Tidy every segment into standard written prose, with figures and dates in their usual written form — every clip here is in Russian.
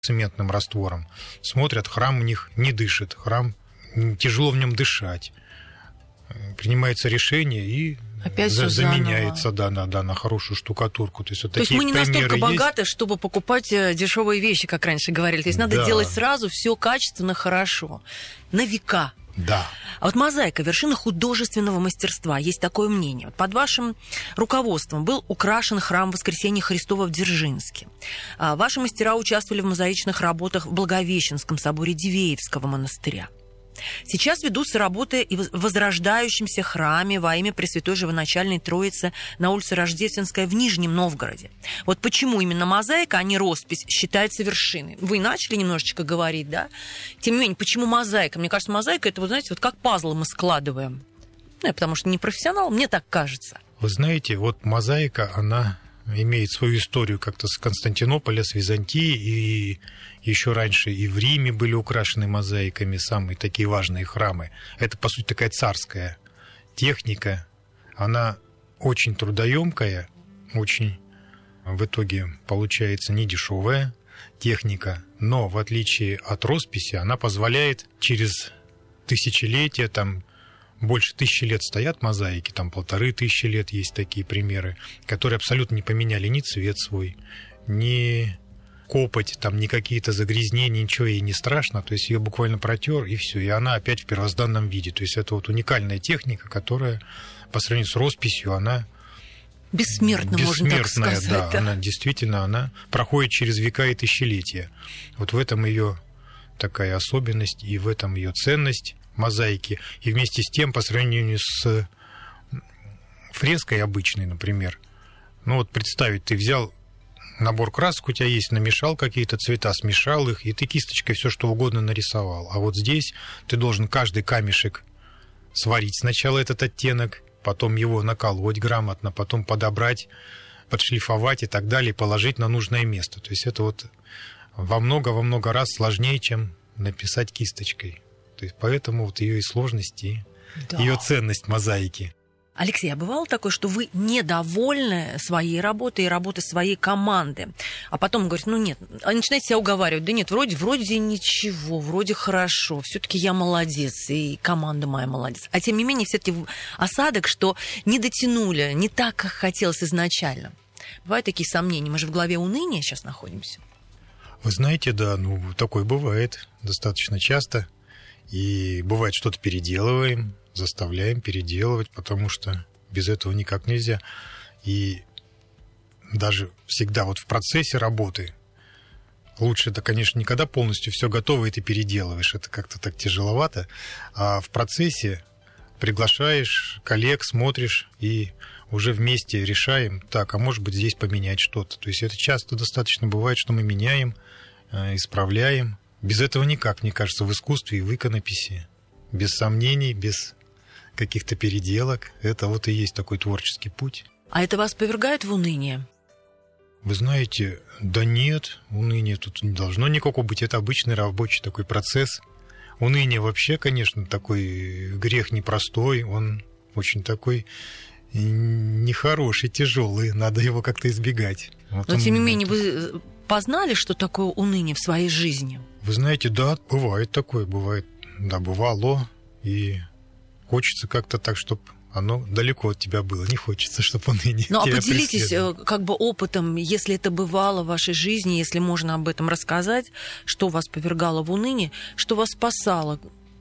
цементным раствором. Смотрят, храм у них не дышит, храм тяжело в нем дышать. Принимается решение и опять заменяется на хорошую штукатурку. То есть, вот то есть мы не настолько богаты, чтобы покупать дешевые вещи, как раньше говорили. То есть надо делать сразу все качественно, хорошо, на века. Да. А вот мозаика — вершина художественного мастерства. Есть такое мнение. Вот под вашим руководством был украшен храм Воскресения Христова в Дзержинске. Ваши мастера участвовали в мозаичных работах в Благовещенском соборе Дивеевского монастыря. Сейчас ведутся работы и в возрождающемся храме во имя Пресвятой Живоначальной Троицы на улице Рождественская в Нижнем Новгороде. Вот почему именно мозаика, а не роспись, считается вершиной? Вы начали немножечко говорить, да? Тем не менее, почему мозаика? Мне кажется, мозаика — это, вы знаете, вот как пазлы мы складываем. Ну, я потому что не профессионал, мне так кажется. Вы знаете, вот мозаика, она имеет свою историю как-то с Константинополя, с Византии, и еще раньше и в Риме были украшены мозаиками самые такие важные храмы. Это, по сути, такая царская техника. Она очень трудоемкая, очень в итоге получается недешевая техника, но в отличие от росписи она позволяет через тысячелетия, там больше 1000 лет стоят мозаики, там 1500 лет есть такие примеры, которые абсолютно не поменяли ни цвет свой, ни копоть, там ни какие-то загрязнения, ничего ей не страшно, то есть ее буквально протер и все, и она опять в первозданном виде. То есть это вот уникальная техника, которая по сравнению с росписью, она бессмертная, можно так сказать. Да, она действительно, она проходит через века и тысячелетия. Вот в этом ее такая особенность и в этом ее ценность мозаики. И вместе с тем, по сравнению с фреской обычной, например, ну вот представить, ты взял набор красок, у тебя есть, намешал какие-то цвета, смешал их, и ты кисточкой все что угодно нарисовал. А вот здесь ты должен каждый камешек сварить сначала этот оттенок, потом его наколоть грамотно, потом подобрать, подшлифовать и так далее, положить на нужное место. То есть это вот во много раз сложнее, чем написать кисточкой. То есть поэтому вот ее и сложность, и ее ценность мозаики. Алексей, а бывало такое, что вы недовольны своей работой и работой своей команды, а потом говорите, ну нет, начинаете себя уговаривать, да нет, вроде ничего, вроде хорошо, все-таки я молодец, и команда моя молодец. А тем не менее, все-таки осадок, что не дотянули, не так, как хотелось изначально. Бывают такие сомнения, мы же в главе уныния сейчас находимся. Вы знаете, да, такое бывает достаточно часто. И бывает, что-то переделываем, заставляем переделывать, потому что без этого никак нельзя. И даже всегда вот в процессе работы лучше это, конечно, не когда полностью все готово, и ты переделываешь. Это как-то так тяжеловато. А в процессе приглашаешь коллег, смотришь и уже вместе решаем, так, а может быть здесь поменять что-то. То есть это часто достаточно бывает, что мы меняем, исправляем. Без этого никак, мне кажется, в искусстве и в иконописи. Без сомнений, без каких-то переделок. Это вот и есть такой творческий путь. А это вас повергает в уныние? Вы знаете, да нет, уныния тут не должно никакого быть. Это обычный рабочий такой процесс. Уныние вообще, конечно, такой грех непростой. Он очень такой нехороший, тяжелый. Надо его как-то избегать. Вот. Но, тем не менее, вы познали, что такое уныние в своей жизни? Вы знаете, да, бывает такое, бывает, да, бывало, и хочется как-то так, чтобы оно далеко от тебя было, не хочется, чтобы уныние тебя преследовало. Ну, а поделитесь как бы опытом, если это бывало в вашей жизни, если можно об этом рассказать, что вас повергало в уныние, что вас спасало,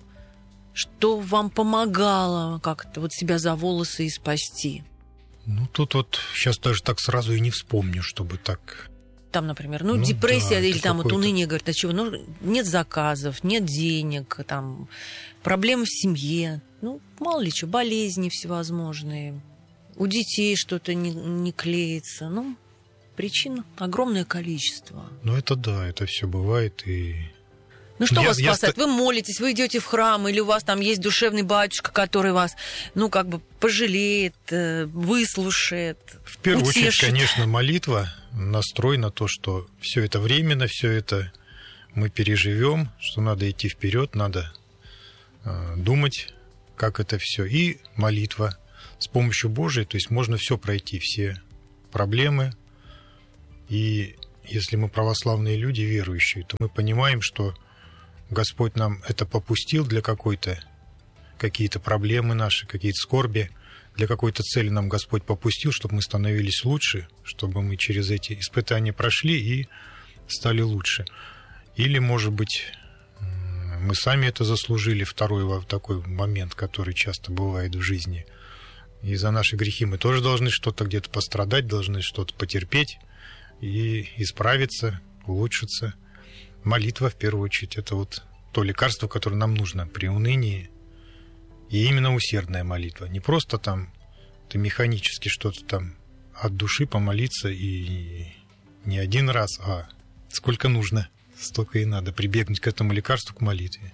что вам помогало как-то вот себя за волосы и спасти? Ну, тут вот сейчас даже так сразу и не вспомню, чтобы так... Там, например, депрессия, да, или там вот уныние, говорит, а чего? Нет заказов, нет денег, там, проблемы в семье, мало ли что, болезни всевозможные, у детей что-то не клеится, причин огромное количество. Это да, это все бывает и... Что вас спасает? Вы молитесь, вы идете в храм, или у вас там есть душевный батюшка, который вас, пожалеет, выслушает, в первую очередь, конечно, молитва, настрой на то, что все это временно, все это мы переживем, что надо идти вперед, надо думать, как это все, и молитва с помощью Божией, то есть можно все пройти, все проблемы, и если мы православные люди, верующие, то мы понимаем, что Господь нам это попустил для какие-то проблемы наши, какие-то скорби, для какой-то цели нам Господь попустил, чтобы мы становились лучше, чтобы мы через эти испытания прошли и стали лучше. Или, может быть, мы сами это заслужили, второй такой момент, который часто бывает в жизни. И за наши грехи мы тоже должны что-то где-то пострадать, должны что-то потерпеть и исправиться, улучшиться. Молитва, в первую очередь, это вот то лекарство, которое нам нужно при унынии. И именно усердная молитва. Не просто там ты механически что-то там от души помолиться и не один раз, а сколько нужно, столько и надо прибегнуть к этому лекарству, к молитве.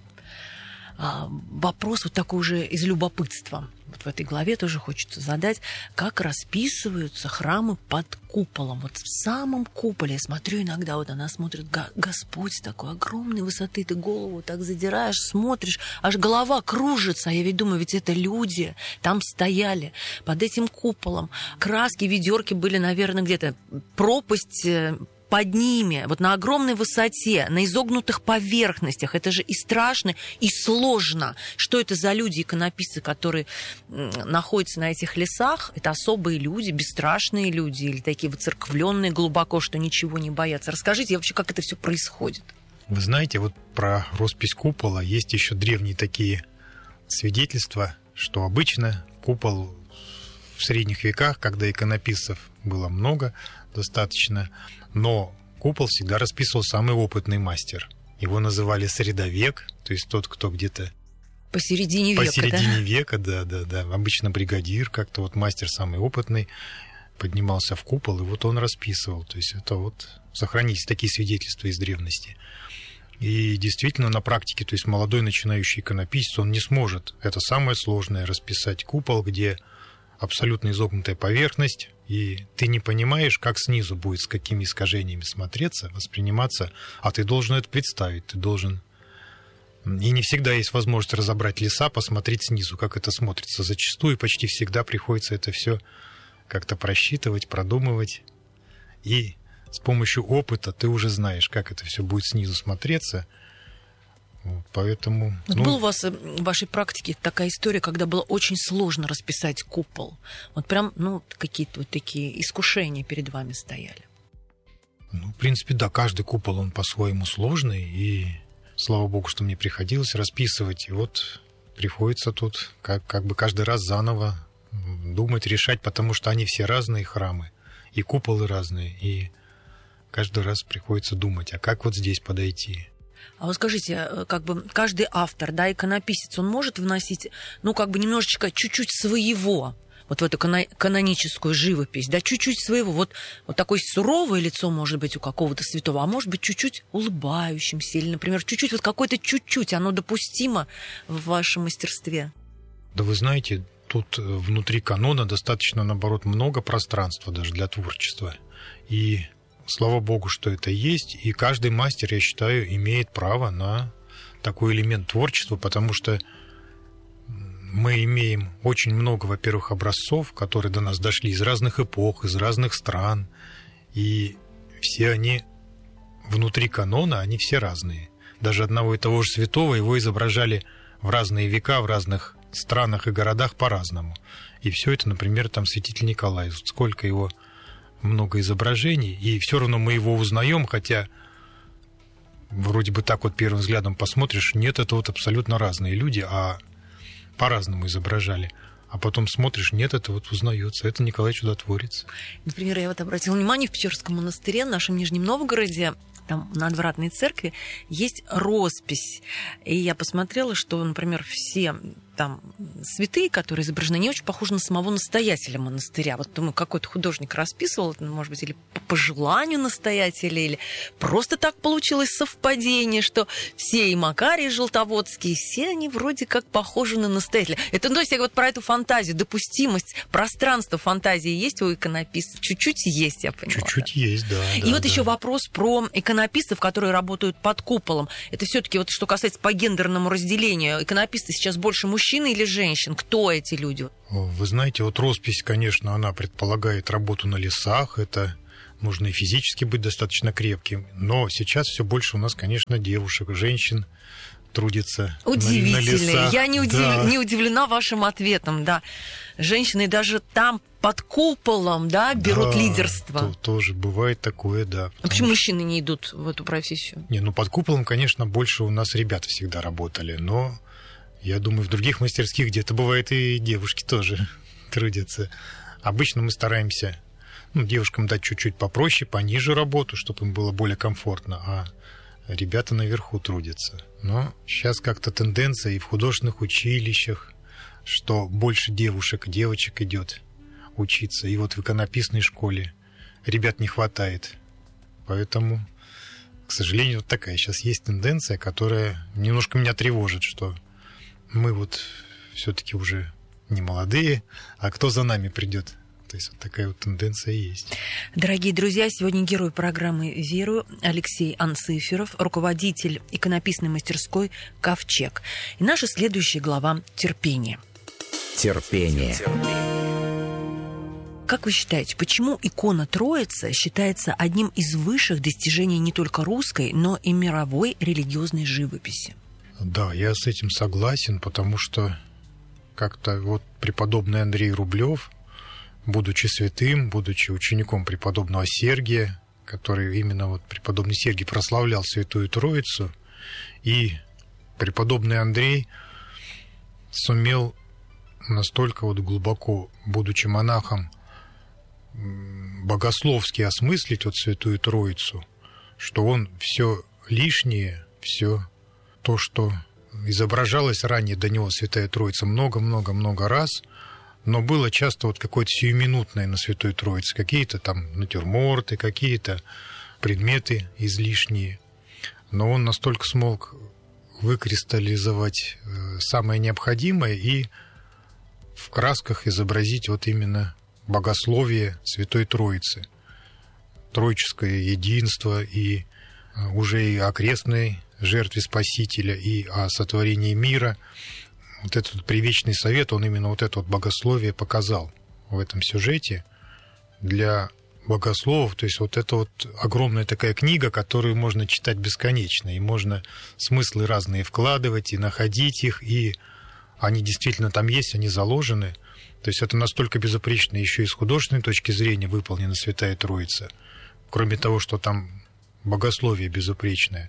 Вопрос вот такой уже из любопытства. Вот в этой главе тоже хочется задать. Как расписываются храмы под куполом? Вот в самом куполе, я смотрю иногда, вот она смотрит, Господь с такой огромной высоты, ты голову так задираешь, смотришь, аж голова кружится. А я ведь думаю, ведь это люди там стояли под этим куполом. Краски, ведерки были, наверное, где-то пропасть под ними, вот на огромной высоте, на изогнутых поверхностях. Это же и страшно, и сложно. Что это за люди, иконописцы, которые находятся на этих лесах? Это особые люди, бесстрашные люди, или такие выцерквленные глубоко, что ничего не боятся. Расскажите вообще, как это все происходит? Вы знаете, вот про роспись купола есть еще древние такие свидетельства, что обычно купол в средних веках, когда иконописцев было много, достаточно, но купол всегда расписывал самый опытный мастер. Его называли средовек, то есть тот, кто где-то посередине века, да. Обычно бригадир, как-то вот мастер самый опытный, поднимался в купол, и вот он расписывал. То есть это вот сохранились такие свидетельства из древности. И действительно на практике, то есть молодой начинающий иконописец, он не сможет. Это самое сложное — расписать купол, где абсолютно изогнутая поверхность, и ты не понимаешь, как снизу будет, с какими искажениями смотреться, восприниматься, а ты должен это представить, ты должен... И не всегда есть возможность разобрать леса, посмотреть снизу, как это смотрится. Зачастую почти всегда приходится это все как-то просчитывать, продумывать, и с помощью опыта ты уже знаешь, как это все будет снизу смотреться. Вот, поэтому... Вот был у вас в вашей практике такая история, когда было очень сложно расписать купол? Вот прям, какие-то вот такие искушения перед вами стояли? В принципе, да, каждый купол, он по-своему сложный, и слава богу, что мне приходилось расписывать. И вот приходится тут как бы каждый раз заново думать, решать, потому что они все разные храмы, и куполы разные, и каждый раз приходится думать, а как вот здесь подойти? А вот скажите, как бы каждый автор, да, иконописец, он может вносить, немножечко, чуть-чуть своего вот в эту каноническую живопись, да, чуть-чуть своего. Вот такое суровое лицо может быть у какого-то святого, а может быть чуть-чуть улыбающимся, или, например, чуть-чуть, вот какое-то чуть-чуть, оно допустимо в вашем мастерстве? Да вы знаете, тут внутри канона достаточно, наоборот, много пространства даже для творчества. И слава богу, что это есть, и каждый мастер, я считаю, имеет право на такой элемент творчества, потому что мы имеем очень много, во-первых, образцов, которые до нас дошли из разных эпох, из разных стран, и все они внутри канона, они все разные. Даже одного и того же святого его изображали в разные века, в разных странах и городах по-разному. И все это, например, там святитель Николай, сколько его много изображений, и все равно мы его узнаем, хотя вроде бы так вот первым взглядом посмотришь, нет, это вот абсолютно разные люди, а по-разному изображали. А потом смотришь, нет, это вот узнается, это Николай Чудотворец. Например, я вот обратила внимание, в Печорском монастыре, в нашем Нижнем Новгороде, там на Надвратной церкви есть роспись. И я посмотрела, что, например, все там святые, которые изображены, не очень похожи на самого настоятеля монастыря. Вот думаю, какой-то художник расписывал, может быть, или по желанию настоятеля, или просто так получилось совпадение, что все и Макарий Желтоводский, все они вроде как похожи на настоятеля. Это, то есть, я вот про эту фантазию, допустимость, пространство фантазии есть у иконописцев? Чуть-чуть есть, я понимаю. Чуть-чуть есть, да. И вот еще вопрос про иконописцев, которые работают под куполом. Это все-таки вот что касается по гендерному разделению. Иконописцы сейчас больше мужчин или женщин? Кто эти люди? Вы знаете, вот роспись, конечно, она предполагает работу на лесах. Это можно и физически быть достаточно крепким. Но сейчас все больше у нас, конечно, девушек, женщин трудится удивительно. На лесах. Я не удивлена вашим ответом, да. Женщины даже там под куполом, да, берут лидерство. Тоже бывает такое, да. А почему мужчины не идут в эту профессию? Под куполом, конечно, больше у нас ребята всегда работали, но я думаю, в других мастерских где-то бывает и девушки тоже трудятся. Обычно мы стараемся девушкам дать чуть-чуть попроще, пониже работу, чтобы им было более комфортно, а ребята наверху трудятся. Но сейчас как-то тенденция и в художественных училищах, что больше девушек и девочек идет учиться. И вот в иконописной школе ребят не хватает. Поэтому, к сожалению, вот такая сейчас есть тенденция, которая немножко меня тревожит, что мы вот все-таки уже не молодые, а кто за нами придет? То есть вот такая вот тенденция есть. Дорогие друзья, сегодня герой программы «Верую» Алексей Анциферов, руководитель иконописной мастерской «Ковчег». И наша следующая глава «Терпение». Терпение. Как вы считаете, почему икона Троицы считается одним из высших достижений не только русской, но и мировой религиозной живописи? Да, я с этим согласен, потому что как-то вот преподобный Андрей Рублев, будучи святым, будучи учеником преподобного Сергия, который именно вот преподобный Сергий прославлял Святую Троицу, и преподобный Андрей сумел настолько вот глубоко, будучи монахом, богословски осмыслить вот Святую Троицу, что он все лишнее, все то, что изображалось ранее до него Святая Троица много-много-много раз, но было часто вот какое-то сиюминутное на Святой Троице, какие-то там натюрморты, какие-то предметы излишние. Но он настолько смог выкристаллизовать самое необходимое и в красках изобразить вот именно богословие Святой Троицы, троическое единство и уже и окрестной жертве Спасителя, и о сотворении мира. Вот этот привечный совет, он именно вот это вот богословие показал в этом сюжете для богословов. То есть вот это вот огромная такая книга, которую можно читать бесконечно, и можно смыслы разные вкладывать и находить их, и они действительно там есть, они заложены. То есть это настолько безупречно еще и с художественной точки зрения выполнена Святая Троица. Кроме того, что там богословие безупречное,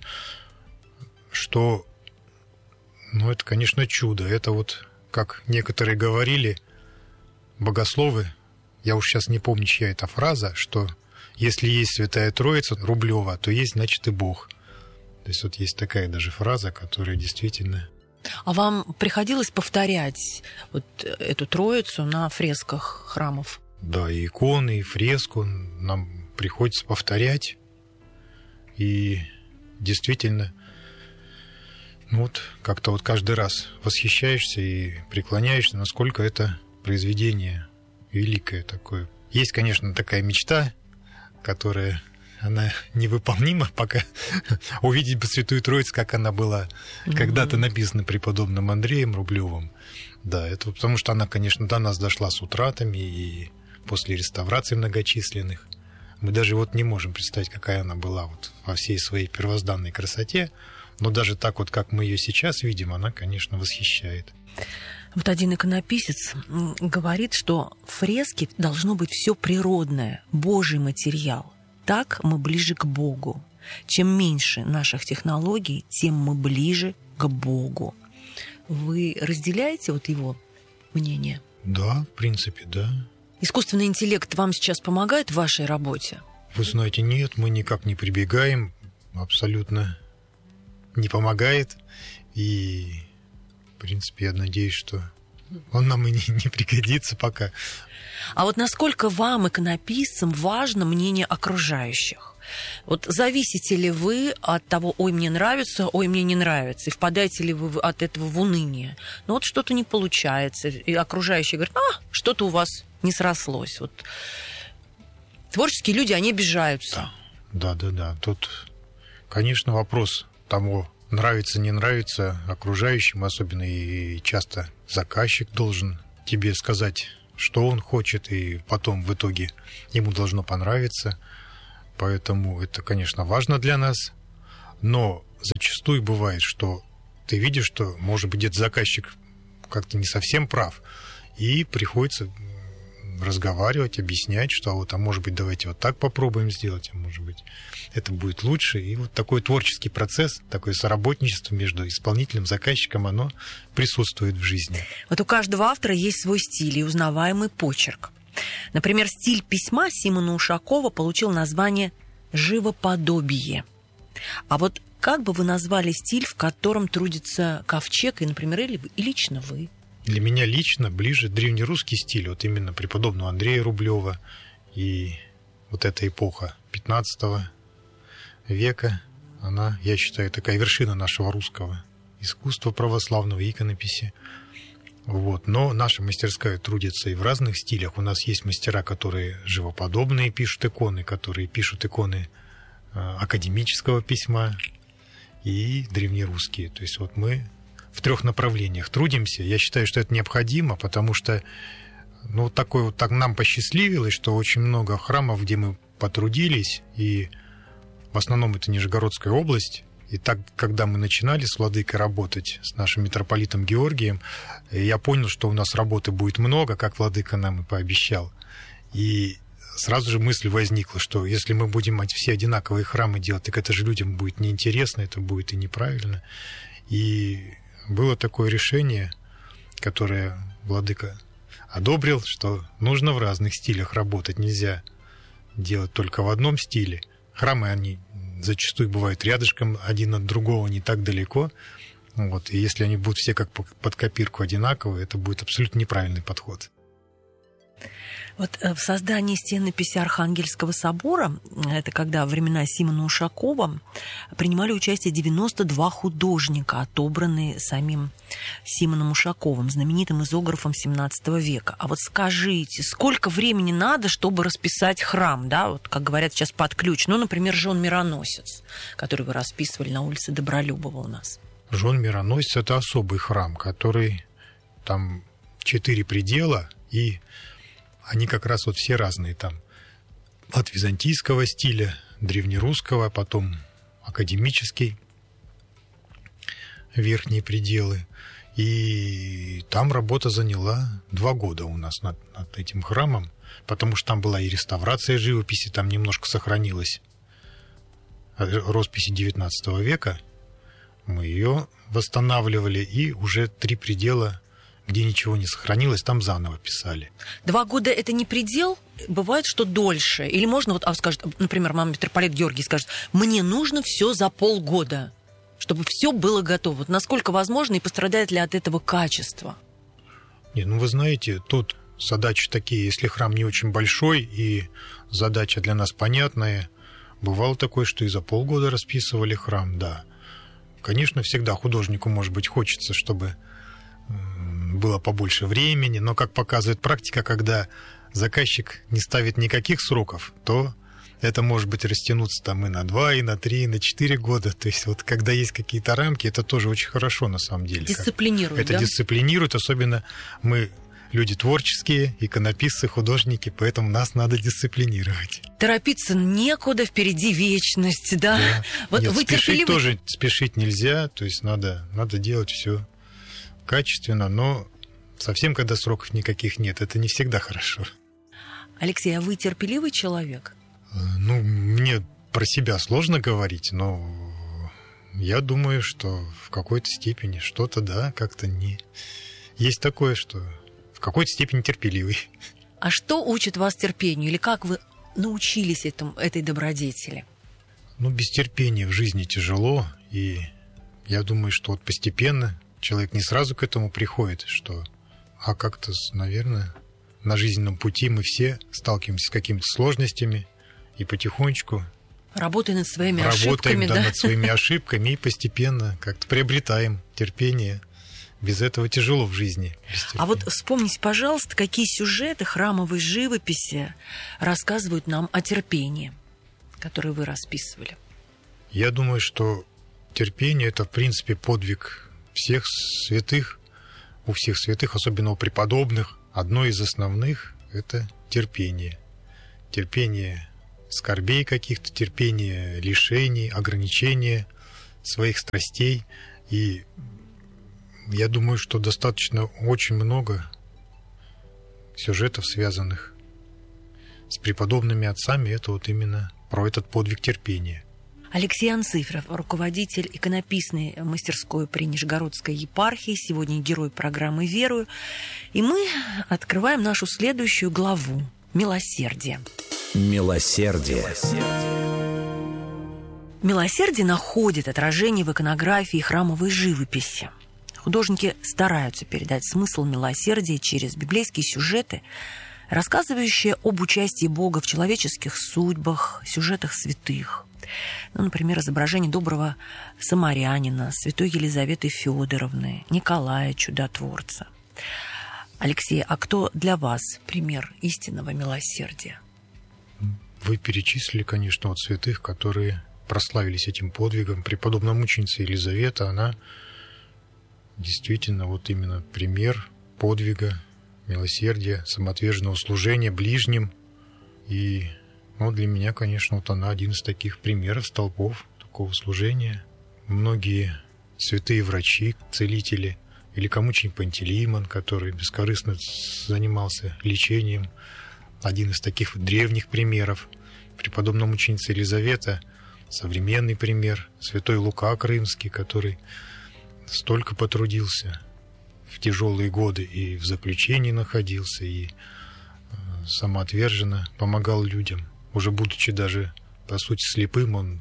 что, это, конечно, чудо. Это вот, как некоторые говорили, богословы, я уж сейчас не помню, чья это фраза, что если есть Святая Троица Рублева, то есть, значит, и Бог. То есть вот есть такая даже фраза, которая действительно... А вам приходилось повторять вот эту Троицу на фресках храмов? Да, и иконы, и фреску нам приходится повторять. И действительно, как-то вот каждый раз восхищаешься и преклоняешься, насколько это произведение великое такое. Есть, конечно, такая мечта, которая... Она невыполнима, пока увидеть бы Святую Троицу, как она была когда-то написана преподобным Андреем Рублевым. Да, это потому что она, конечно, до нас дошла с утратами и после реставраций многочисленных. Мы даже вот не можем представить, какая она была вот во всей своей первозданной красоте, но даже так вот, как мы ее сейчас видим, она, конечно, восхищает. Вот один иконописец говорит, что в фреске должно быть все природное, Божий материал. Так мы ближе к Богу. Чем меньше наших технологий, тем мы ближе к Богу. Вы разделяете вот его мнение? Да, в принципе, да. Искусственный интеллект вам сейчас помогает в вашей работе? Вы знаете, нет, мы никак не прибегаем, абсолютно не помогает. И, в принципе, я надеюсь, что он нам и не пригодится пока. А вот насколько вам, иконописцам, важно мнение окружающих? Вот зависите ли вы от того, ой, мне нравится, ой, мне не нравится, и впадаете ли вы от этого в уныние? Вот что-то не получается, и окружающие говорят, что-то у вас не срослось. Вот. Творческие люди, они обижаются. Да. Тут, конечно, вопрос того, нравится, не нравится окружающим, особенно и часто заказчик должен тебе сказать, что он хочет, и потом в итоге ему должно понравиться. поэтому это, конечно, важно для нас, но зачастую бывает, что ты видишь, что, может быть, где-то заказчик как-то не совсем прав, и приходится разговаривать, объяснять, что может быть, давайте вот так попробуем сделать, а может быть, это будет лучше. И вот такой творческий процесс, такое соработничество между исполнителем и заказчиком, оно присутствует в жизни. Вот у каждого автора есть свой стиль и узнаваемый почерк. Например, стиль письма Симона Ушакова получил название «Живоподобие». А вот как бы вы назвали стиль, в котором трудится Ковчег, и, например, или лично вы? Для меня лично ближе древнерусский стиль, вот именно преподобного Андрея Рублева и вот эта эпоха 15 века, она, я считаю, такая вершина нашего русского искусства православного, иконописи. Вот. Но наша мастерская трудится и в разных стилях. У нас есть мастера, которые живоподобные пишут иконы, которые пишут иконы академического письма, и древнерусские. То есть вот мы в 3 направлениях трудимся. Я считаю, что это необходимо, потому что так нам посчастливилось, что очень много храмов, где мы потрудились, и в основном это Нижегородская область. И так, когда мы начинали с владыкой работать, с нашим митрополитом Георгием, я понял, что у нас работы будет много, как владыка нам и пообещал. И сразу же мысль возникла, что если мы будем все одинаковые храмы делать, так это же людям будет неинтересно, это будет и неправильно. И было такое решение, которое владыка одобрил, что нужно в разных стилях работать, нельзя делать только в одном стиле. Храмы, они зачастую бывают рядышком один от другого, не так далеко. Вот. И если они будут все как под копирку одинаковые, это будет абсолютно неправильный подход. Вот в создании стенописи Архангельского собора, это когда во времена Симона Ушакова, принимали участие 92 художника, отобранные самим Симоном Ушаковым, знаменитым изографом XVII века. А вот скажите, сколько времени надо, чтобы расписать храм, да, вот как говорят сейчас под ключ? Ну, например, Жон Мироносец, который вы расписывали на улице Добролюбова у нас. Жон Мироносец – это особый храм, который там 4 предела, и они как раз вот все разные там. От византийского стиля, древнерусского, потом академический, верхние пределы. И там работа заняла 2 года у нас над этим храмом, потому что там была и реставрация живописи, там немножко сохранилась росписи XIX века. Мы ее восстанавливали, и уже 3 предела, где ничего не сохранилось, там заново писали. 2 года – это не предел? Бывает, что дольше? Или можно, скажет, например, митрополит Георгий скажет, мне нужно все за полгода, чтобы все было готово. Вот насколько возможно, и пострадает ли от этого качество? Нет, вы знаете, тут задачи такие, если храм не очень большой, и задача для нас понятная, бывало такое, что и за полгода расписывали храм, да. Конечно, всегда художнику, может быть, хочется, чтобы было побольше времени, но, как показывает практика, когда заказчик не ставит никаких сроков, то это может быть растянуться там и на 2, и на 3, и на 4 года. То есть вот когда есть какие-то рамки, это тоже очень хорошо на самом деле. Дисциплинирует, это дисциплинирует, особенно мы люди творческие, иконописцы, художники, поэтому нас надо дисциплинировать. Торопиться некуда, впереди вечность, да? Да. Вот нет, вы спешить тоже спешить нельзя, то есть надо делать все качественно, но совсем, когда сроков никаких нет, это не всегда хорошо. Алексей, а вы терпеливый человек? Мне про себя сложно говорить, но я думаю, что в какой-то степени что-то, да, как-то не... Есть такое, что в какой-то степени терпеливый. А что учит вас терпению? Или как вы научились этой добродетели? Без терпения в жизни тяжело, и я думаю, что вот постепенно человек не сразу к этому приходит, а как-то, наверное, на жизненном пути мы все сталкиваемся с какими-то сложностями и потихонечку работаем над своими ошибками, над своими ошибками, и постепенно как-то приобретаем терпение. Без этого тяжело в жизни. А вот вспомните, пожалуйста, какие сюжеты храмовой живописи рассказывают нам о терпении, которые вы расписывали. Я думаю, что терпение – это, в принципе, подвиг всех святых, у всех святых, особенно у преподобных. Одно из основных – это терпение. Терпение скорбей каких-то, терпения, лишений, ограничения своих страстей. И я думаю, что достаточно очень много сюжетов, связанных с преподобными отцами. Это вот именно про этот подвиг терпения. Алексей Анцифров, руководитель иконописной мастерской при Нижегородской епархии, сегодня герой программы «Верую». И мы открываем нашу следующую главу «Милосердие». Милосердие. Милосердие находит отражение в иконографии и храмовой живописи. Художники стараются передать смысл милосердия через библейские сюжеты, рассказывающие об участии Бога в человеческих судьбах, сюжетах святых. Например, изображение доброго самарянина, святой Елизаветы Федоровны, Николая Чудотворца. Алексей, а кто для вас пример истинного милосердия? Вы перечислили, конечно, вот святых, которые прославились этим подвигом. Преподобная мученица Елизавета, она действительно вот именно пример подвига, милосердия, самоотверженного служения ближним. И для меня, конечно, вот она один из таких примеров, столпов такого служения. Многие святые врачи, целители, великомученик Пантелеймон, который бескорыстно занимался лечением, один из таких древних примеров. Преподобная мученица Елизавета — современный пример. Святой Лука Крымский, который столько потрудился в тяжелые годы и в заключении находился, и самоотверженно помогал людям. Уже будучи даже, по сути, слепым, он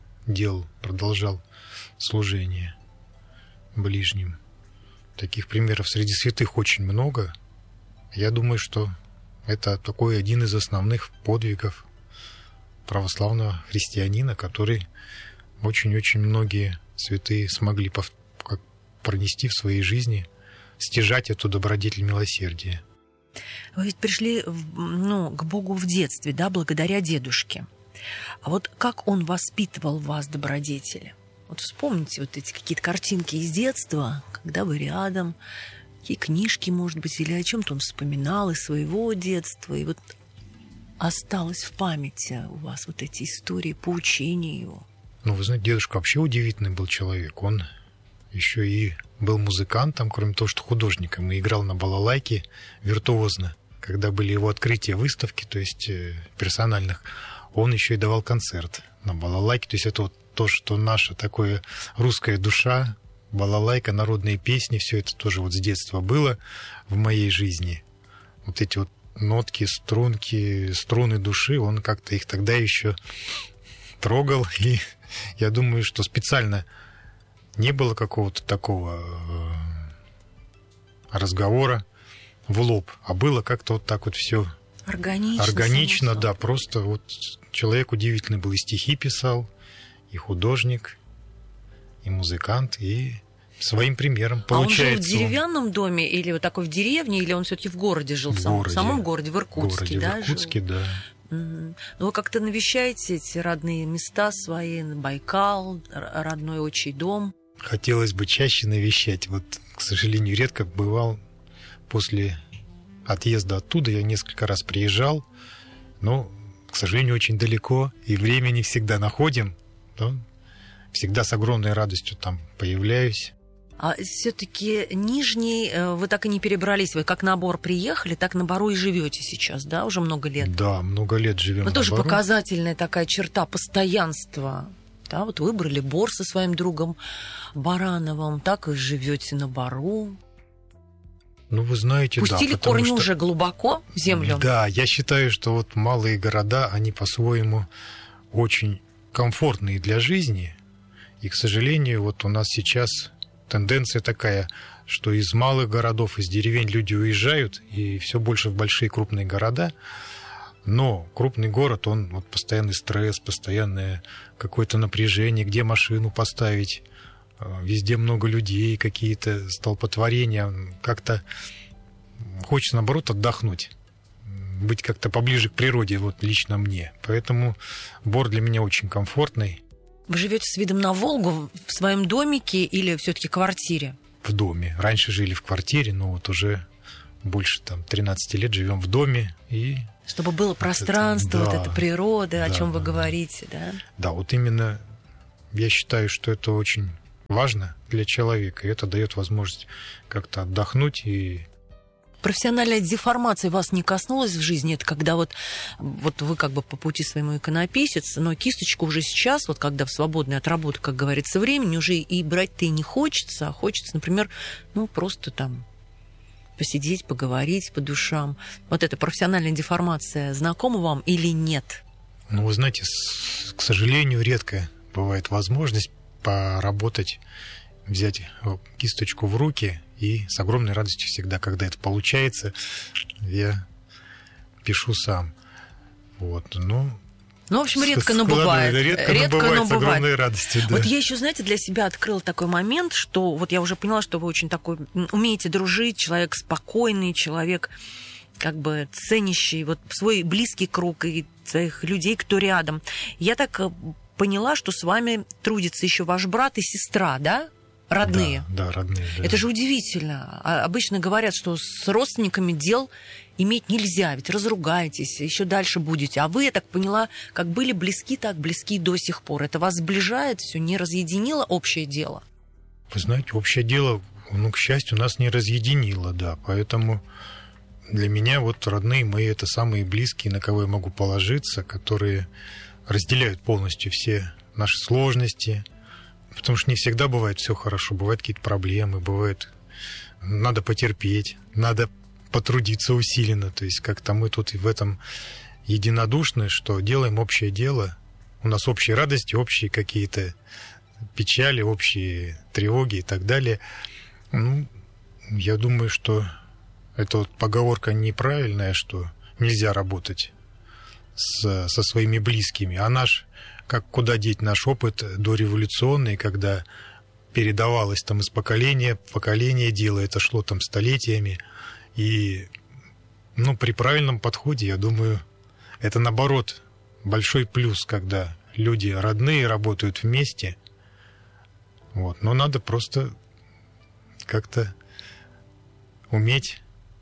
продолжал служение ближним. Таких примеров среди святых очень много. Я думаю, что это такой один из основных подвигов православного христианина, который очень-очень многие святые смогли пронести в своей жизни, стяжать эту добродетель милосердия. Вы ведь пришли к Богу в детстве, да, благодаря дедушке. А вот как он воспитывал в вас добродетели? Вот вспомните вот эти какие-то картинки из детства, когда вы рядом, какие книжки, может быть, или о чем-то он вспоминал из своего детства, и вот осталось в памяти у вас вот эти истории, поучения его. Вы знаете, дедушка вообще удивительный был человек. Он еще и был музыкантом, кроме того, что художником, и играл на балалайке виртуозно. Когда были его открытия выставки, то есть персональных, он еще и давал концерт на балалайке. То есть это вот то, что наша такая русская душа, балалайка, народные песни, все это тоже вот с детства было в моей жизни. Вот эти вот нотки, струнки, струны души, он как-то их тогда еще трогал. И я думаю, что специально не было какого-то такого разговора в лоб, а было как-то вот так вот все органично, да, просто вот человек удивительный был, и стихи писал, и художник, и музыкант, и своим примером получается. А он жил в деревянном доме или вот такой в деревне, или он все-таки в городе жил? В самом городе, в Иркутске, да? В Иркутске, да. Вы как-то навещаете эти родные места свои, Байкал, родной отчий дом? Хотелось бы чаще навещать. Вот, к сожалению, редко бывал после отъезда оттуда. Я несколько раз приезжал, но, к сожалению, очень далеко, и время не всегда находим. Но всегда с огромной радостью там появляюсь. А все-таки Нижний, вы так и не перебрались. Вы как на Бор приехали, так на Бору и живете сейчас, да, уже много лет? Да, много лет живем на Бору. Тоже показательная такая черта постоянства. Да, вот выбрали Бор со своим другом Барановым, так и живете на Бору. Вы знаете, пустили корни уже глубоко в землю. Да, я считаю, что вот малые города, они по-своему очень комфортные для жизни. И, к сожалению, вот у нас сейчас тенденция такая, что из малых городов, из деревень люди уезжают, и все больше в большие крупные города. Но крупный город, он вот постоянный стресс, постоянное какое-то напряжение, где машину поставить, везде много людей, какие-то столпотворения. Как-то хочется, наоборот, отдохнуть, быть как-то поближе к природе, вот лично мне. Поэтому Бор для меня очень комфортный. Вы живете с видом на Волгу в своем домике или все-таки квартире? В доме. Раньше жили в квартире, но вот уже больше 13 лет живем в доме и Чтобы было пространство, да, вот эта природа, да, о чем вы да, говорите, да? Да, вот именно я считаю, что это очень важно для человека, и это дает возможность как-то отдохнуть и... Профессиональная деформация вас не коснулась в жизни? Это когда вот вы как бы по пути своему иконописец, но кисточку уже сейчас, вот когда в свободное от работы, как говорится, времени, уже и брать-то и не хочется, а хочется, например, просто там посидеть, поговорить по душам. Вот эта профессиональная деформация знакома вам или нет? Ну, вы знаете, к сожалению, редко бывает возможность поработать, взять кисточку в руки, и с огромной радостью всегда, когда это получается, я пишу сам. Вот, в общем, редко, но бывает. Редко, но бывает с огромной радостью, да. Вот я еще, знаете, для себя открыла такой момент, что вот я уже поняла, что вы очень такой умеете дружить, человек спокойный, человек как бы ценящий вот свой близкий круг и своих людей, кто рядом. Я так поняла, что с вами трудится еще ваш брат и сестра, да? Родные. Да, родные. Да. Это же удивительно. Обычно говорят, что с родственниками дел иметь нельзя, ведь разругаетесь, еще дальше будете. А вы, я так поняла, как были близки, так близки до сих пор. Это вас сближает, все не разъединило общее дело? Вы знаете, общее дело, к счастью, нас не разъединило, да. Поэтому для меня вот родные мои — это самые близкие, на кого я могу положиться, которые разделяют полностью все наши сложности. Потому что не всегда бывает все хорошо, бывают какие-то проблемы, бывает надо потерпеть, надо потрудиться усиленно. То есть как-то мы тут и в этом единодушны, что делаем общее дело. У нас общие радости, общие какие-то печали, общие тревоги и так далее. Я думаю, что эта вот поговорка неправильная, что нельзя работать со своими близкими. А куда деть наш опыт дореволюционный, когда передавалось там из поколения в поколение дело, это шло там столетиями. И при правильном подходе, я думаю, это наоборот большой плюс, когда люди родные работают вместе. Вот. Но надо просто как-то уметь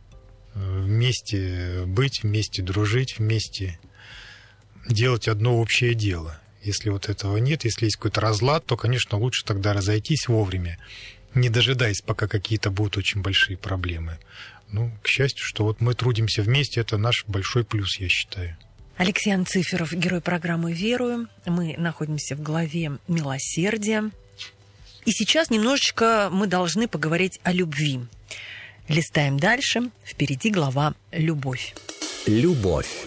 вместе быть, вместе дружить, вместе делать одно общее дело. Если вот этого нет, если есть какой-то разлад, то, конечно, лучше тогда разойтись вовремя, не дожидаясь, пока какие-то будут очень большие проблемы. К счастью, что вот мы трудимся вместе, это наш большой плюс, я считаю. Алексей Анциферов, герой программы «Верую». Мы находимся в главе «Милосердие». И сейчас немножечко мы должны поговорить о любви. Листаем дальше. Впереди глава «Любовь». Любовь.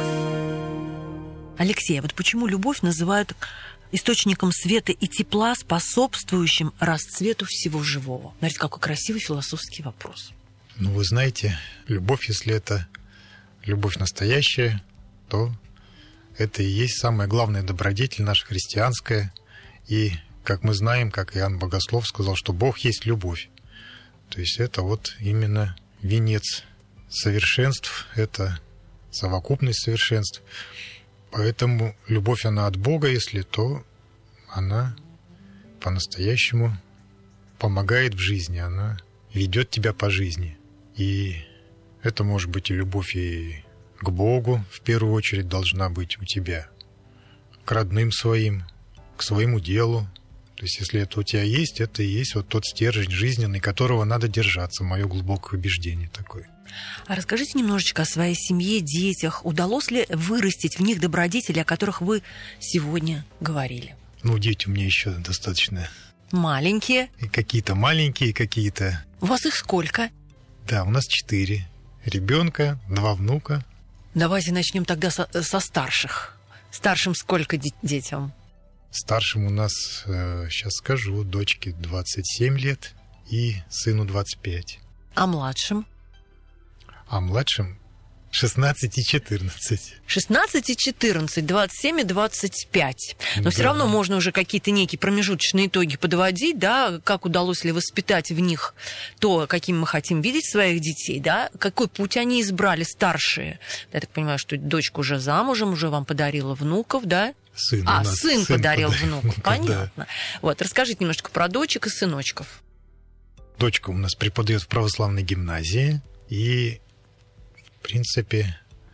Алексей, вот почему любовь называют источником света и тепла, способствующим расцвету всего живого? Смотрите, какой красивый философский вопрос. Вы знаете, любовь, если это любовь настоящая, то это и есть самая главная добродетель наша христианская. И, как мы знаем, как Иоанн Богослов сказал, что Бог есть любовь. То есть это вот именно венец совершенств, это совокупность совершенств. Поэтому любовь, она от Бога, если то она по-настоящему помогает в жизни, она ведет тебя по жизни. И это может быть и любовь и к Богу, в первую очередь, должна быть у тебя, к родным своим, к своему делу. То есть если это у тебя есть, это и есть вот тот стержень жизненный, которого надо держаться, мое глубокое убеждение такое. А расскажите немножечко о своей семье, детях. Удалось ли вырастить в них добродетели, о которых вы сегодня говорили? Дети у меня еще достаточно... Маленькие? И какие-то маленькие, какие-то... У вас их сколько? Да, у нас 4 ребенка, 2 внука. Давайте начнем тогда со старших. Старшим сколько детям? Старшим у нас, сейчас скажу, дочке 27 лет и сыну 25. А младшим? А младшим 16 и 14. 16 и 14, 27 и 25. Но все равно можно уже какие-то некие промежуточные итоги подводить, да, как удалось ли воспитать в них то, каким мы хотим видеть своих детей, да, какой путь они избрали, старшие. Я так понимаю, что дочка уже замужем, уже вам подарила внуков, да? Сын подарил внуку, понятно. Да. Вот, расскажите немножко про дочек и сыночков. Дочка у нас преподает в православной гимназии, и в принципе,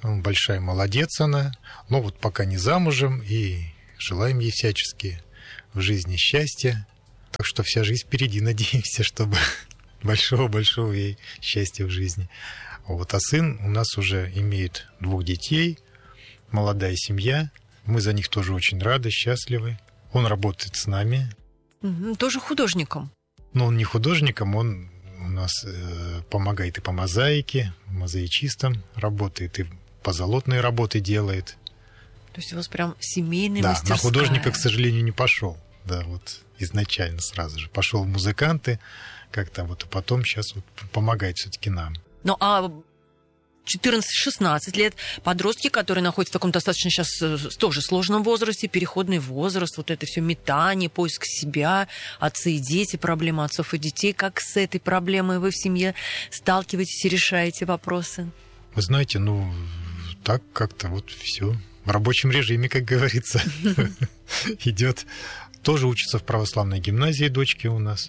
большая молодец она, но вот пока не замужем, и желаем ей всячески в жизни счастья. Так что вся жизнь впереди, надеемся, чтобы большого-большого ей счастья в жизни. Вот. А сын у нас уже имеет 2 детей, молодая семья. Мы за них тоже очень рады, счастливы. Он работает с нами. Тоже художником. Но он не художником, он у нас помогает и по мозаике, мозаичистом работает, и позолотные работы делает. То есть у вас прям семейная да, мастерская. На художника, к сожалению, не пошел. Да, вот изначально сразу же. Пошел в музыканты как-то, вот, а потом сейчас вот помогает все-таки нам. Ну, а 14-16 лет подростки, которые находятся в таком достаточно сейчас тоже сложном возрасте, переходный возраст, вот это все метание, поиск себя, отцы и дети, проблема отцов и детей. Как с этой проблемой вы в семье сталкиваетесь и решаете вопросы? Вы знаете, ну, так как-то вот все в рабочем режиме, как говорится, идет. Тоже учатся в православной гимназии дочки у нас.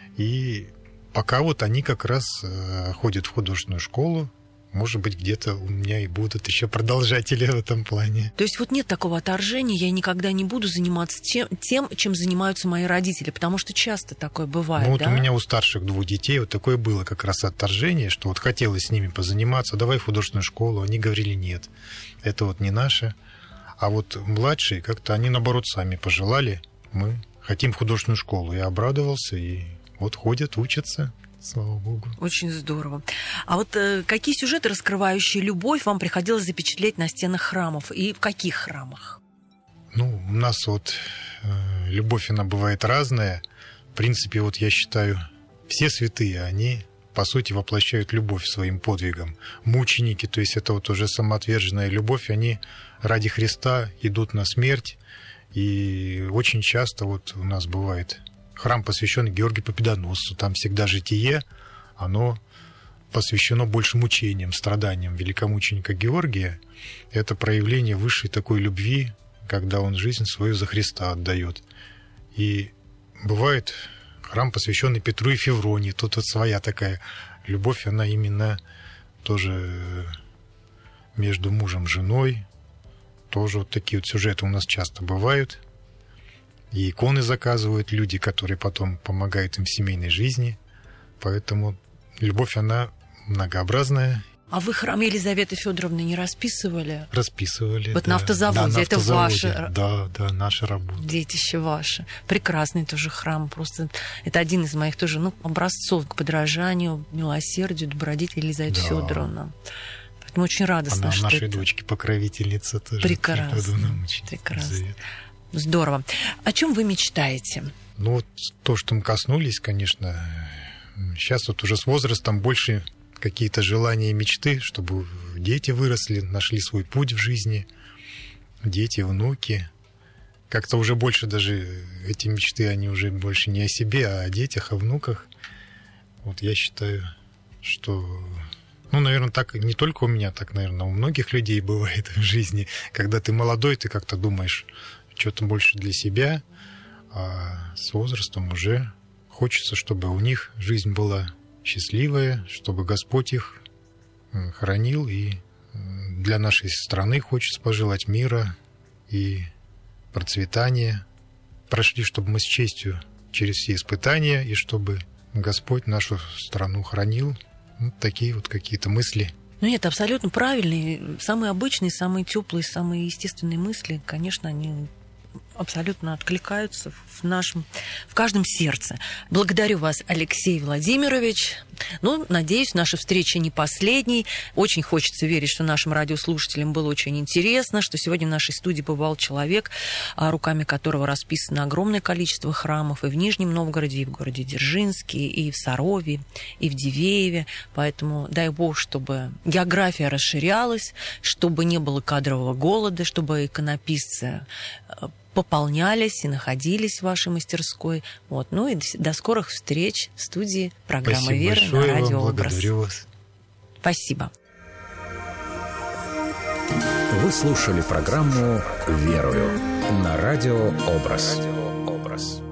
И пока вот они как раз ходят в художественную школу. Может быть, где-то у меня и будут еще продолжатели в этом плане. То есть вот нет такого отторжения, я никогда не буду заниматься тем, чем занимаются мои родители, потому что часто такое бывает, ну, вот да? У меня у старших 2 детей вот такое было как раз отторжение, что вот хотелось с ними позаниматься, давай в художественную школу, они говорили нет, это вот не наше. А вот младшие как-то они, наоборот, сами пожелали, мы хотим в художественную школу. Я обрадовался, и вот ходят, учатся. Слава Богу. Очень здорово. А вот какие сюжеты, раскрывающие любовь, вам приходилось запечатлеть на стенах храмов? И в каких храмах? Ну, у нас вот любовь, она бывает разная. В принципе, вот я считаю, все святые, они, по сути, воплощают любовь своим подвигом. Мученики, то есть это вот уже самоотверженная любовь, они ради Христа идут на смерть. И очень часто вот у нас бывает... Храм посвящен Георгию Победоносцу. Там всегда житие, оно посвящено больше мучениям, страданиям великомученика Георгия. Это проявление высшей такой любви, когда он жизнь свою за Христа отдает. И бывает храм, посвященный Петру и Февронии. Тут вот своя такая любовь, она именно тоже между мужем и женой. Тоже вот такие вот сюжеты у нас часто бывают. И иконы заказывают люди, которые потом помогают им в семейной жизни. Поэтому любовь, она многообразная. А вы храм Елизаветы Федоровны не расписывали? Расписывали, вот да. На автозаводе. Да, на это автозаводе. ваше? Да, наша работа. Детище ваше. Прекрасный тоже храм. Просто это один из моих тоже образцов к подражанию, милосердию, добродетели Елизаветы Федоровны. Поэтому очень радостно, она что нашей это... дочке покровительница тоже. Прекрасно. Прекрасно. Здорово. О чем вы мечтаете? Ну, вот то, что мы коснулись, конечно, сейчас вот уже с возрастом больше какие-то желания и мечты, чтобы дети выросли, нашли свой путь в жизни, дети, внуки. Как-то уже больше даже эти мечты, они уже больше не о себе, а о детях, о внуках. Вот я считаю, что... Ну, наверное, так не только у меня, так, наверное, у многих людей бывает в жизни. Когда ты молодой, ты как-то думаешь... что-то больше для себя, а с возрастом уже хочется, чтобы у них жизнь была счастливая, чтобы Господь их хранил, и для нашей страны хочется пожелать мира и процветания. Прошли, чтобы мы с честью через все испытания, и чтобы Господь нашу страну хранил. Вот такие вот какие-то мысли. Ну нет, абсолютно правильные, самые обычные, самые теплые, самые естественные мысли, конечно, они абсолютно откликаются в каждом сердце. Благодарю вас, Алексей Владимирович. Ну, надеюсь, наша встреча не последней. Очень хочется верить, что нашим радиослушателям было очень интересно, что сегодня в нашей студии побывал человек, руками которого расписано огромное количество храмов и в Нижнем Новгороде, и в городе Дзержинске, и в Сарове, и в Дивееве. Поэтому дай Бог, чтобы география расширялась, чтобы не было кадрового голода, чтобы иконописцы пополнялись и находились в вашей мастерской. Вот. Ну и до скорых встреч в студии программы «Вера» на Радио Образ. Благодарю вас. Спасибо. Вы слушали программу «Верую» на Радио Образ.